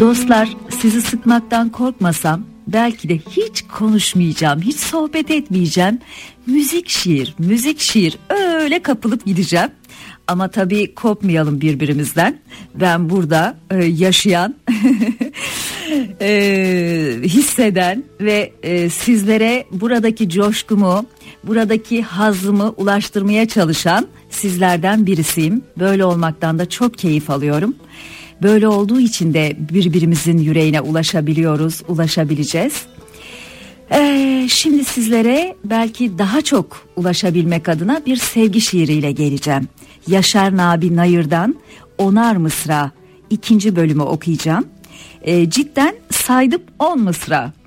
Dostlar, sizi sıkmaktan korkmasam belki de hiç konuşmayacağım, hiç sohbet etmeyeceğim. Müzik şiir öyle kapılıp gideceğim. Ama tabii kopmayalım birbirimizden. Ben burada yaşayan, hisseden ve sizlere buradaki coşkumu, buradaki hazzımı ulaştırmaya çalışan sizlerden birisiyim. Böyle olmaktan da çok keyif alıyorum. Böyle olduğu için de birbirimizin yüreğine ulaşabiliyoruz, ulaşabileceğiz. Şimdi sizlere belki daha çok ulaşabilmek adına bir sevgi şiiriyle geleceğim. Yaşar Nabi Nayır'dan Onar Mısra 2. bölümü okuyacağım. Cidden saydım 10 mısra.